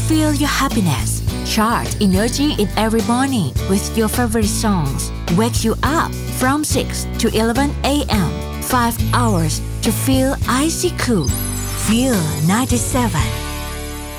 feel your happiness. Charge energy in every morning with your favorite songs. Wake you up from 6 to 11 a.m. 5 hours to feel icy cool. Feel 97.